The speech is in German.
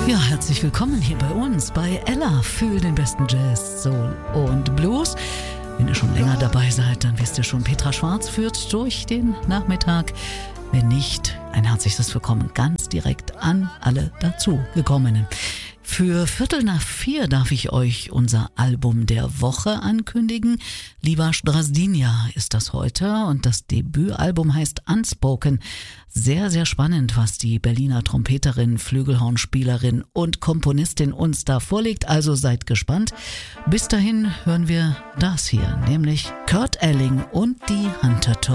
Ja, herzlich willkommen hier bei uns, bei Ella. Fühl den besten Jazz, Soul und Blues. Wenn ihr schon länger dabei seid, dann wisst ihr schon, Petra Schwarz führt durch den Nachmittag. Wenn nicht, ein herzliches Willkommen ganz direkt an alle dazugekommenen. Für 3:45 darf ich euch unser Album der Woche ankündigen. Lieber Strazdinja ist das heute und das Debütalbum heißt Unspoken. Sehr, sehr spannend, was die Berliner Trompeterin, Flügelhornspielerin und Komponistin uns da vorlegt. Also seid gespannt. Bis dahin hören wir das hier, nämlich Kurt Elling und die Hunter Tones.